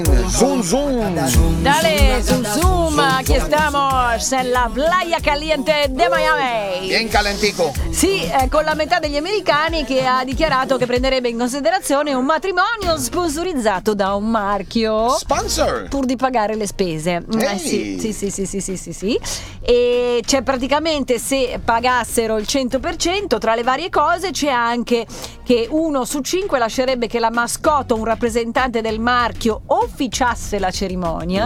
Zoom zoom. Dale, zoom, aquí estamos en la playa caliente de Miami. Bien calentico. Sì, con la metà degli americani che ha dichiarato che prenderebbe in considerazione un matrimonio sponsorizzato da un marchio. Sponsor. Pur di pagare le spese. Ehi. Sì. E c'è praticamente, se pagassero il 100%, tra le varie cose c'è anche che 1 su 5 lascerebbe che la mascotte o un rappresentante del marchio officiasse la cerimonia.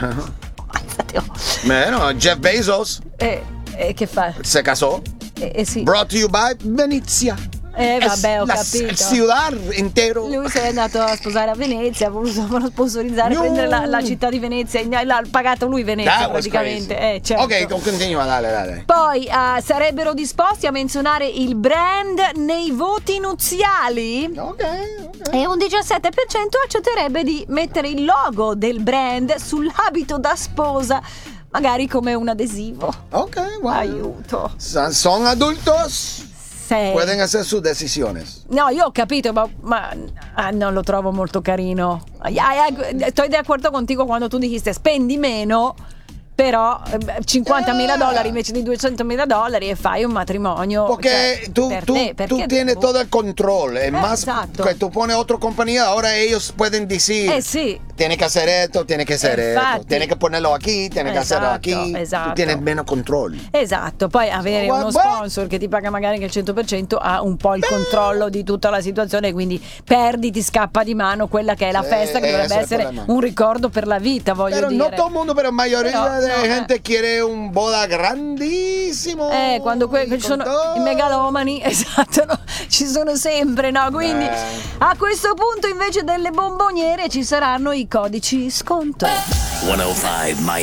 No, Jeff Bezos Che fa? se casò. Sì. Brought to you by Venezia. Vabbè, ho La capito. ciudad intero. Lui si è andato a sposare a Venezia, ha voluto sponsorizzare, No. prendere la città di Venezia, l'ha pagato lui Venezia. That was praticamente. crazy. Certo. Ok, continua, dale. Poi sarebbero disposti a menzionare il brand nei voti nuziali. Ok. E un 17% accetterebbe di mettere il logo del brand sull'abito da sposa, magari come un adesivo. Ok, wow. Aiuto. Son adultos. Sei. Pueden hacer sus decisiones. No, io ho capito, ma non lo trovo molto carino. Sto d'accordo contigo quando tu dijiste spendi meno, però $50,000 invece di $200,000 e fai un matrimonio. Porque tú tienes todo el control. Es más exacto. que tú pones otra compañía, ahora ellos pueden decir, Sì. tiene que hacer esto, tiene que hacer Infatti. esto, tiene que ponerlo aquí, tiene que hacerlo aquí. Esatto. Tú tienes menos control. Esatto, poi avere uno sponsor che ti paga magari anche il 100% ha un po' il controllo di tutta la situazione, quindi ti scappa di mano quella che è la festa, che dovrebbe essere un ricordo per la vita, voglio Pero dire. no todo el mundo, pero mayoría de No, gente quiere un boda grandissimo. Quando ci sono i megalomani, esatto, no? Ci sono sempre, no? Quindi a questo punto invece delle bomboniere ci saranno i codici sconto. 105 Miami.